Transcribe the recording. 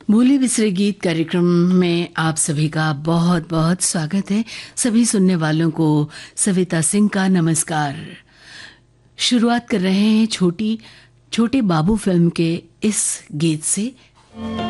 भूले बिसरे गीत कार्यक्रम में आप सभी का बहुत बहुत स्वागत है। सभी सुनने वालों को सविता सिंह का नमस्कार। शुरुआत कर रहे हैं छोटे बाबू फिल्म के इस गीत से।